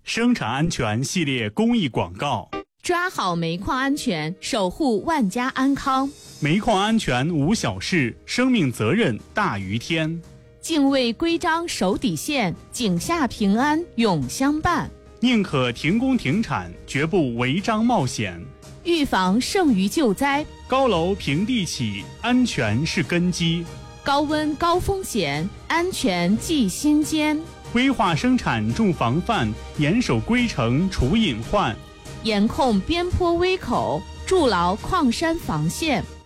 生产安全系列公益广告。 抓好煤矿安全，守护万家安康。 煤矿安全无小事，生命责任大于天。 敬畏规章守底线，井下平安永相伴。 宁可停工停产，绝不违章冒险。 预防胜于救灾。 高楼平地起，安全是根基。 高温高风险，安全记心间。 规划生产重防范，严守规程除隐患。 严控边坡危口，筑牢矿山防线。